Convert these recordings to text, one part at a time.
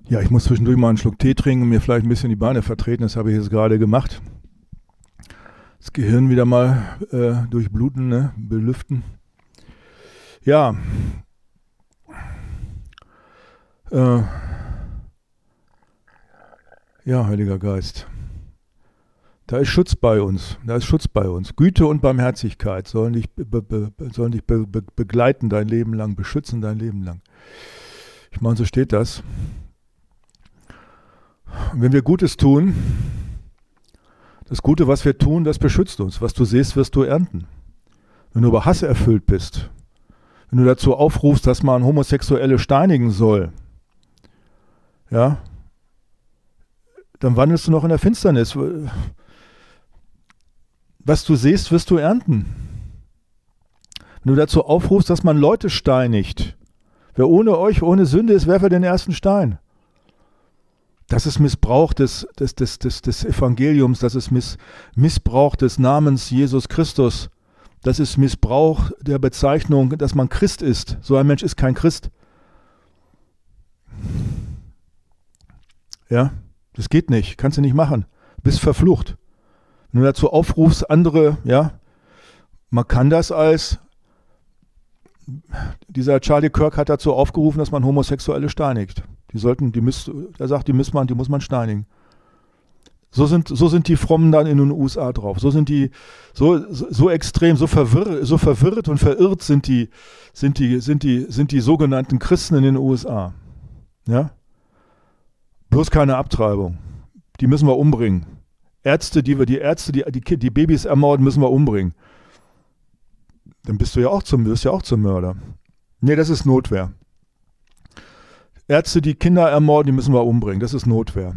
Ja, ich muss zwischendurch mal einen Schluck Tee trinken und mir vielleicht ein bisschen die Beine vertreten. Das habe ich jetzt gerade gemacht. Das Gehirn wieder mal durchbluten, ne? Belüften. Ja. Ja, Heiliger Geist. Da ist Schutz bei uns. Da ist Schutz bei uns. Güte und Barmherzigkeit sollen dich begleiten dein Leben lang, beschützen dein Leben lang. Ich meine, so steht das. Und wenn wir Gutes tun, das Gute, was wir tun, das beschützt uns. Was du siehst, wirst du ernten. Wenn du über Hass erfüllt bist, wenn du dazu aufrufst, dass man Homosexuelle steinigen soll, ja, dann wandelst du noch in der Finsternis. Was du siehst, wirst du ernten. Wenn du dazu aufrufst, dass man Leute steinigt, wer ohne euch, ohne Sünde ist, werfe den ersten Stein. Das ist Missbrauch des Evangeliums, das ist Missbrauch des Namens Jesus Christus. Das ist Missbrauch der Bezeichnung, dass man Christ ist. So ein Mensch ist kein Christ. Ja, das geht nicht, kannst du nicht machen. Du bist verflucht. Wenn du dazu aufrufst, andere, ja, man kann das dieser Charlie Kirk hat dazu aufgerufen, dass man Homosexuelle steinigt. Er sagt, die muss man steinigen. So sind die Frommen dann in den USA drauf. So sind die, so extrem, so verwirrt und verirrt sind die sogenannten Christen in den USA. Ja? Bloß keine Abtreibung. Die müssen wir umbringen. Die Babys ermorden, müssen wir umbringen. Dann wirst du ja auch zum Mörder. Nee, das ist Notwehr. Ärzte, die Kinder ermorden, die müssen wir umbringen. Das ist Notwehr.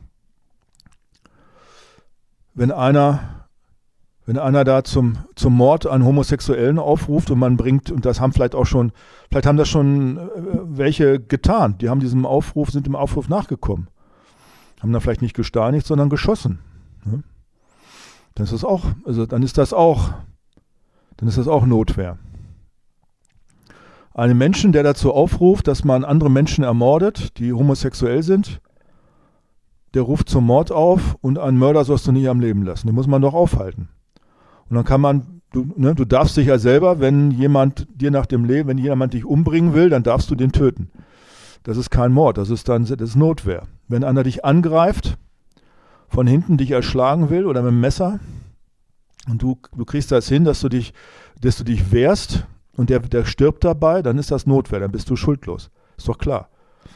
Wenn einer da zum Mord an Homosexuellen aufruft und man bringt, und das haben vielleicht haben das schon welche getan, die haben sind dem Aufruf nachgekommen. Haben da vielleicht nicht gesteinigt, sondern geschossen. Ne? Dann ist das auch Notwehr. Einen Menschen, der dazu aufruft, dass man andere Menschen ermordet, die homosexuell sind, der ruft zum Mord auf und einen Mörder sollst du nicht am Leben lassen. Den muss man doch aufhalten. Und dann kann man, du darfst dich ja selber, wenn jemand dich umbringen will, dann darfst du den töten. Das ist kein Mord, das ist Notwehr. Wenn einer dich angreift, von hinten dich erschlagen will oder mit dem Messer und du kriegst das hin, dass du dich wehrst und der stirbt dabei, dann ist das Notwehr, dann bist du schuldlos. Ist doch klar.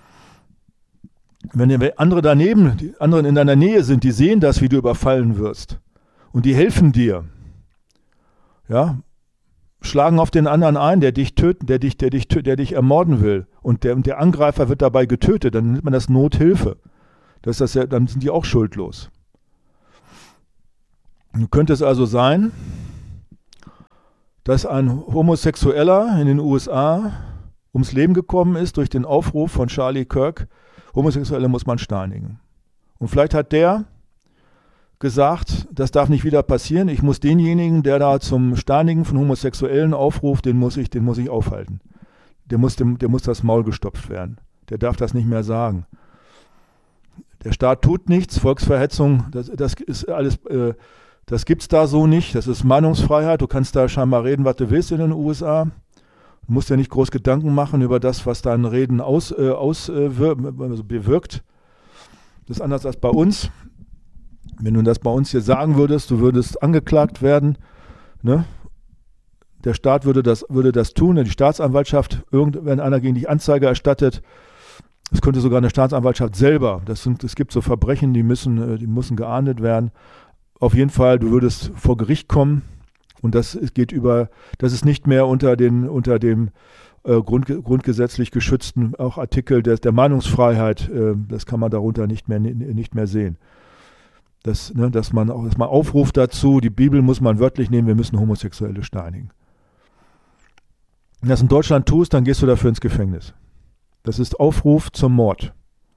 Wenn die anderen in deiner Nähe sind, die sehen das, wie du überfallen wirst und die helfen dir, ja, schlagen auf den anderen ein, der dich ermorden will und der Angreifer wird dabei getötet, dann nennt man das Nothilfe. Dann sind die auch schuldlos. Nun könnte es also sein, dass ein Homosexueller in den USA ums Leben gekommen ist durch den Aufruf von Charlie Kirk, Homosexuelle muss man steinigen. Und vielleicht hat der gesagt, das darf nicht wieder passieren, ich muss denjenigen, der da zum Steinigen von Homosexuellen aufruft, den muss ich aufhalten. Der muss das Maul gestopft werden. Der darf das nicht mehr sagen. Der Staat tut nichts, Volksverhetzung, das ist alles, das gibt's da so nicht, das ist Meinungsfreiheit, du kannst da scheinbar reden, was du willst in den USA. Du musst ja nicht groß Gedanken machen über das, was dein Reden bewirkt. Das ist anders als bei uns. Wenn du das bei uns hier sagen würdest, du würdest angeklagt werden, ne? Der Staat würde das tun, die Staatsanwaltschaft, wenn einer gegen dich Anzeige erstattet, es könnte sogar eine Staatsanwaltschaft selber, es gibt so Verbrechen, die müssen geahndet werden. Auf jeden Fall, du würdest vor Gericht kommen und das ist nicht mehr unter dem grundgesetzlich geschützten auch Artikel der Meinungsfreiheit, das kann man darunter nicht mehr sehen. Dass man aufruft dazu, die Bibel muss man wörtlich nehmen, wir müssen Homosexuelle steinigen. Wenn du das in Deutschland tust, dann gehst du dafür ins Gefängnis. Das ist Aufruf zum Mord.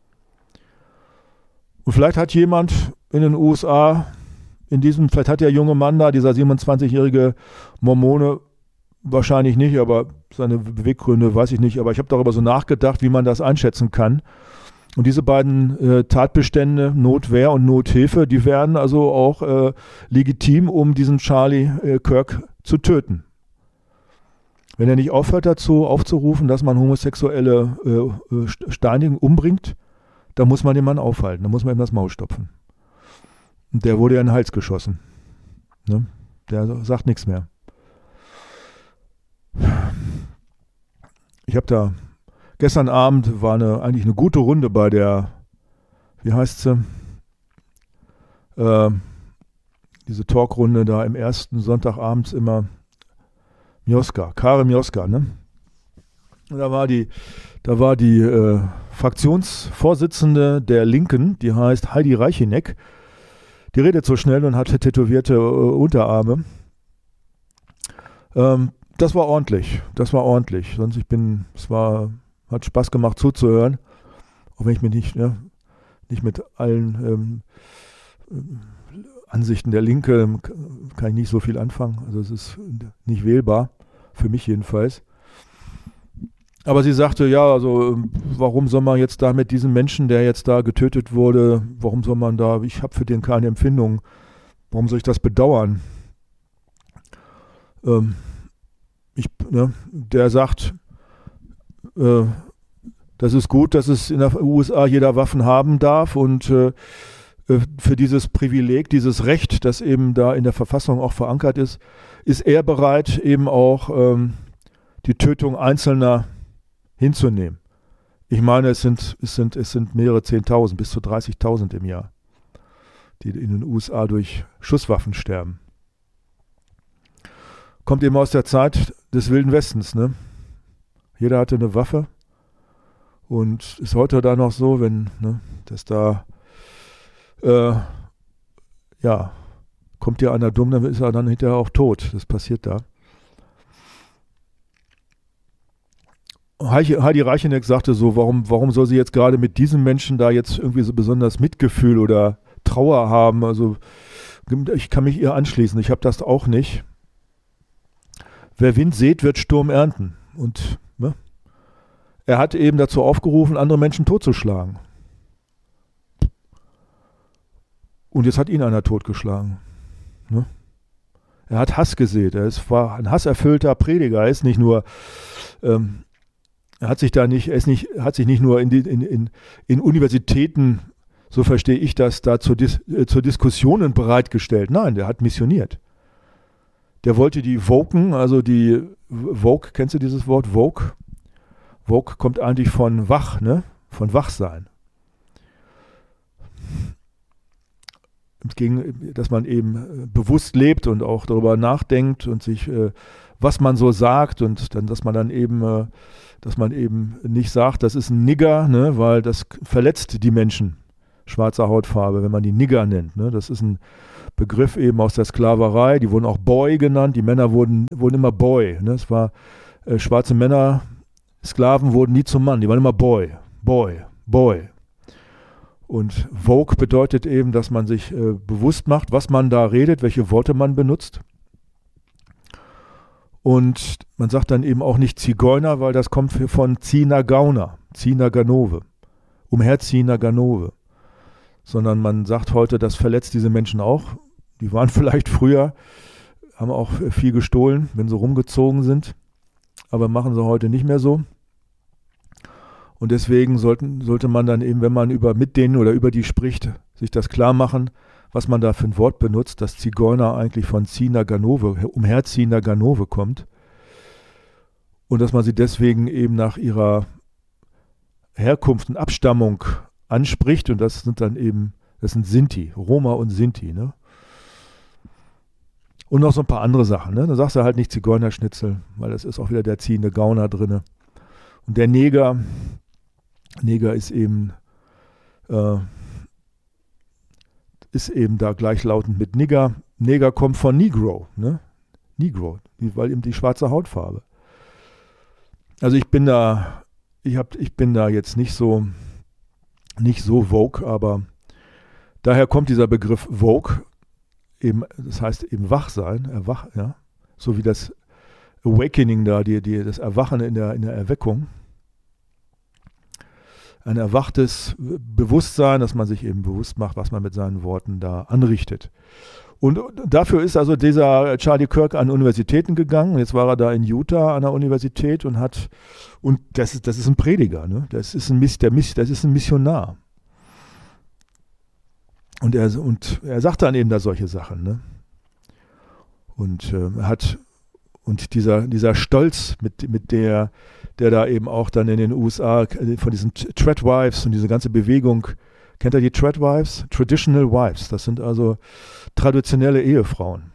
Und vielleicht hat jemand in den USA, vielleicht hat der junge Mann da, dieser 27-jährige Mormone, wahrscheinlich nicht, aber seine Beweggründe weiß ich nicht, aber ich habe darüber so nachgedacht, wie man das einschätzen kann. Und diese beiden Tatbestände, Notwehr und Nothilfe, die wären also auch legitim, um diesen Charlie Kirk zu Wenn er nicht aufhört dazu, aufzurufen, dass man Homosexuelle steinigen, umbringt, dann muss man den Mann aufhalten, dann muss man ihm das Maul stopfen. Und der wurde ja in den Hals geschossen. Ne? Der sagt nichts mehr. Ich habe da, gestern Abend war eigentlich eine gute Runde bei der, wie heißt sie? Diese Talkrunde da im ersten Sonntagabends immer, Mioska, Karin Mioska, ne? Und da war die Fraktionsvorsitzende der Linken, die heißt Heidi Reicheneck. Die redet so schnell und hat tätowierte Unterarme. Das war ordentlich. Sonst hat Spaß gemacht zuzuhören, auch wenn ich mich nicht mit allen Ansichten der Linke kann ich nicht so viel anfangen. Also es ist nicht wählbar, für mich jedenfalls. Aber sie sagte, ja, also warum soll man jetzt da mit diesem Menschen, der jetzt da getötet wurde, warum soll man da, ich habe für den keine Empfindung, warum soll ich das bedauern? Der sagt, das ist gut, dass es in den USA jeder Waffen haben darf und für dieses Privileg, dieses Recht, das eben da in der Verfassung auch verankert ist er bereit, eben auch die Tötung Einzelner hinzunehmen. Ich meine, es sind mehrere 10.000, bis zu 30.000 im Jahr, die in den USA durch Schusswaffen sterben. Kommt eben aus der Zeit des Wilden Westens, ne? Jeder hatte eine Waffe und ist heute da noch so, dass da kommt dir einer dumm, dann ist er dann hinterher auch tot. Das passiert da. Heidi Reicheneck sagte so, warum soll sie jetzt gerade mit diesem Menschen da jetzt irgendwie so besonders Mitgefühl oder Trauer haben? Also ich kann mich ihr anschließen, ich habe das auch nicht. Wer Wind sät, wird Sturm ernten. Und er hat eben dazu aufgerufen, andere Menschen totzuschlagen. Und jetzt hat ihn einer totgeschlagen. Ne? Er hat Hass gesät. War ein hasserfüllter Prediger. Er ist nicht nur hat sich nicht nur in Universitäten, so verstehe ich das, da zur Diskussionen bereitgestellt. Nein, der hat missioniert. Der wollte die Woken, also die Woke, kennst du dieses Wort? Woke? Woke kommt eigentlich von wach, ne? Von Wachsein. Dass man eben bewusst lebt und auch darüber nachdenkt und sich, was man so sagt und dann, dass man eben nicht sagt, das ist ein Nigger, ne, weil das verletzt die Menschen, schwarzer Hautfarbe, wenn man die Nigger nennt. Ne. Das ist ein Begriff eben aus der Sklaverei, die wurden auch Boy genannt, die Männer wurden immer Boy. Ne. Es war, schwarze Männer, Sklaven wurden nie zum Mann, die waren immer Boy, Boy, Boy. Und Vogue bedeutet eben, dass man sich bewusst macht, was man da redet, welche Worte man benutzt. Und man sagt dann eben auch nicht Zigeuner, weil das kommt von Zina Gauner, Zina Ganove, umherziehender Ganove. Sondern man sagt heute, das verletzt diese Menschen auch. Die waren vielleicht früher, haben auch viel gestohlen, wenn sie rumgezogen sind. Aber machen sie heute nicht mehr so. Und deswegen sollte man dann eben, wenn man mit denen oder über die spricht, sich das klar machen, was man da für ein Wort benutzt, dass Zigeuner eigentlich von Zina Ganove, umherziehender Ganove kommt. Und dass man sie deswegen eben nach ihrer Herkunft und Abstammung anspricht. Und das sind Sinti, Roma und Sinti. Ne? Und noch so ein paar andere Sachen. Ne? Da sagst du halt nicht Zigeunerschnitzel, weil das ist auch wieder der ziehende Gauner drin. Und der Neger ist eben da gleichlautend mit Nigger. Neger kommt von Negro, ne? Negro, weil eben die schwarze Hautfarbe. Also ich bin da jetzt nicht so Vogue, aber daher kommt dieser Begriff Vogue, eben, das heißt eben Wachsein, ja, so wie das Awakening da, das Erwachen in der Erweckung. ein erwachtes Bewusstsein, dass man sich eben bewusst macht, was man mit seinen Worten da anrichtet. Und dafür ist also dieser Charlie Kirk an Universitäten gegangen. Jetzt war er da in Utah an der Universität und das ist ein Prediger, ne? Das ist ein Missionar. Und er sagt dann eben da solche Sachen, ne? Und dieser Stolz, mit der da eben auch dann in den USA von diesen Tradwives und diese ganze Bewegung, kennt ihr die Tradwives? Traditional Wives, das sind also traditionelle Ehefrauen.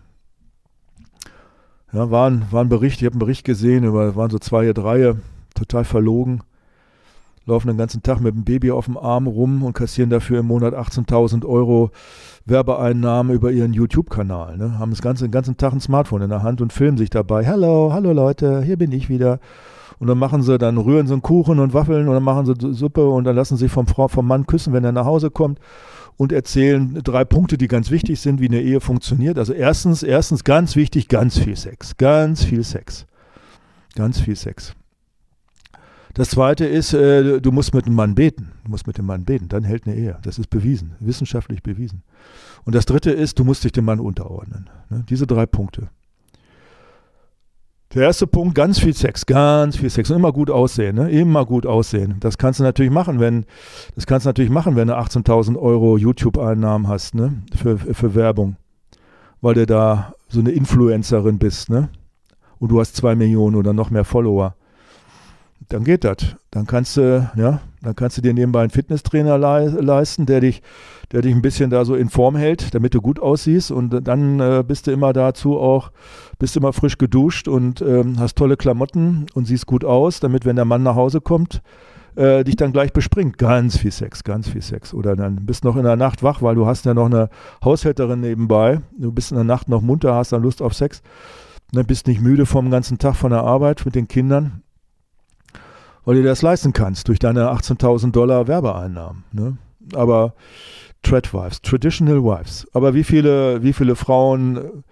Ja, war ein Bericht, ich habe einen Bericht gesehen, waren so 2, 3, total verlogen, laufen den ganzen Tag mit dem Baby auf dem Arm rum und kassieren dafür im Monat 18.000 Euro Werbeeinnahmen über ihren YouTube-Kanal. Ne? Haben den ganzen Tag ein Smartphone in der Hand und filmen sich dabei. Hallo Leute, hier bin ich wieder. Und dann rühren sie einen Kuchen und Waffeln und dann machen sie Suppe und dann lassen sie sich vom Mann küssen, wenn er nach Hause kommt und erzählen 3 Punkte, die ganz wichtig sind, wie eine Ehe funktioniert. Also erstens ganz wichtig, ganz viel Sex. Ganz viel Sex. Ganz viel Sex. Das zweite ist, du musst mit dem Mann beten. Du musst mit dem Mann beten, dann hält eine Ehe. Das ist bewiesen, wissenschaftlich bewiesen. Und das dritte ist, du musst dich dem Mann unterordnen. Ne? Diese 3 Punkte. Der erste Punkt, ganz viel Sex und immer gut aussehen, ne? Immer gut aussehen. Das kannst du natürlich machen, wenn du 18.000 Euro YouTube-Einnahmen hast, ne? Für Werbung, weil du da so eine Influencerin bist, ne? Und du hast 2 Millionen oder noch mehr Follower. Dann geht das. Dann kannst du dir nebenbei einen Fitnesstrainer leisten, der dich ein bisschen da so in Form hält, damit du gut aussiehst und dann bist du immer frisch geduscht und hast tolle Klamotten und siehst gut aus, damit, wenn der Mann nach Hause kommt, dich dann gleich bespringt. Ganz viel Sex. Oder dann bist noch in der Nacht wach, weil du hast ja noch eine Haushälterin nebenbei. Du bist in der Nacht noch munter, hast dann Lust auf Sex. Dann bist nicht müde vom ganzen Tag von der Arbeit mit den Kindern, weil du dir das leisten kannst durch deine $18.000 Werbeeinnahmen. Ne? Aber Tradwives, Traditional Wives. Aber wie viele Frauen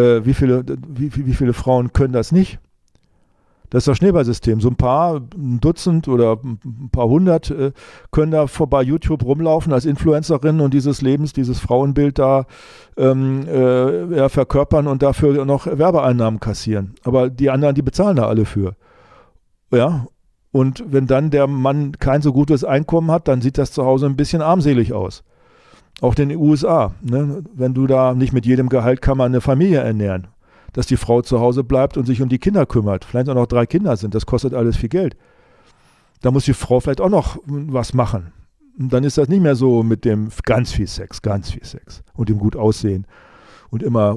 können das nicht? Das ist das Schneeballsystem. So ein Dutzend oder ein paar hundert können da bei YouTube rumlaufen als Influencerinnen und dieses Frauenbild da verkörpern und dafür noch Werbeeinnahmen kassieren. Aber die anderen, die bezahlen da alle für. Ja. Und wenn dann der Mann kein so gutes Einkommen hat, dann sieht das zu Hause ein bisschen armselig aus. Auch in den USA. Ne? Wenn du da nicht mit jedem Gehalt kann man eine Familie ernähren. Dass die Frau zu Hause bleibt und sich um die Kinder kümmert. Vielleicht auch noch 3 Kinder sind. Das kostet alles viel Geld. Da muss die Frau vielleicht auch noch was machen. Und dann ist das nicht mehr so mit dem ganz viel Sex und dem gut aussehen und immer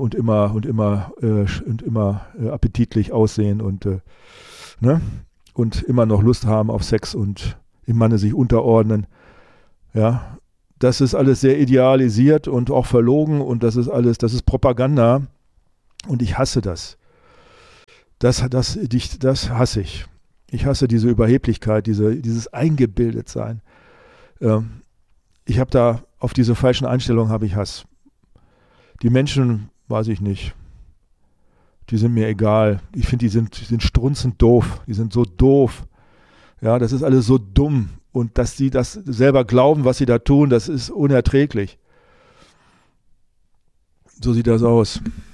appetitlich aussehen und ne? Und immer noch Lust haben auf Sex und im Manne sich unterordnen. Ja, das ist alles sehr idealisiert und auch verlogen und das ist Propaganda und ich hasse das. Das hasse ich. Ich hasse diese Überheblichkeit, dieses Eingebildetsein. Ich habe da, auf diese falschen Einstellungen habe ich Hass. Die Menschen, weiß ich nicht, die sind mir egal. Ich finde, die sind strunzend doof. Die sind so doof. Ja, das ist alles so dumm. Und dass sie das selber glauben, was sie da tun, das ist unerträglich. So sieht das aus.